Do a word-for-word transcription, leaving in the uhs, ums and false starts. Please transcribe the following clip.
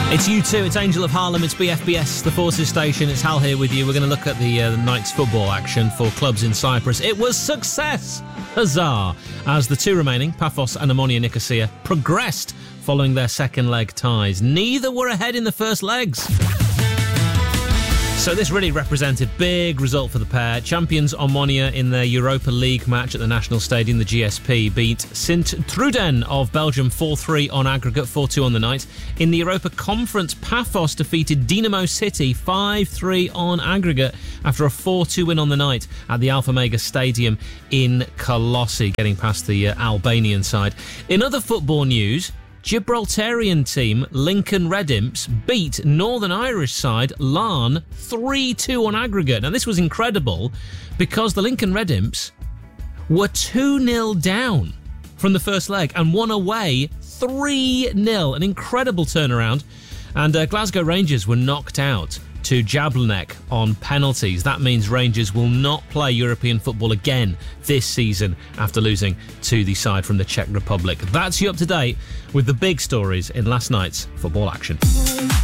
It's you too, it's Angel of Harlem, it's B F B S, the Forces Station. It's Hal here with you. We're going to look at the, uh, the night's football action for clubs in Cyprus. It was success! Huzzah! As the two remaining, Paphos and Omonia Nicosia, progressed following their second leg ties. Neither were ahead in the first legs. So this really represented big result for the pair. Champions Omonia in their Europa League match at the National Stadium, the G S P, beat Sint-Truiden of Belgium four three on aggregate, four two on the night. In the Europa Conference, Paphos defeated Dinamo City five three on aggregate after a four two win on the night at the Alpha Mega Stadium in Colossi, getting past the uh, Albanian side. In other football news, Gibraltarian team Lincoln Red Imps beat Northern Irish side Larne three two on aggregate. Now, this was incredible because the Lincoln Red Imps were two nil down from the first leg and won away three nil. An incredible turnaround. And uh, Glasgow Rangers were knocked out to Jablanek on penalties. That means Rangers will not play European football again this season after losing to the side from the Czech Republic. That's you up to date with the big stories in last night's football action.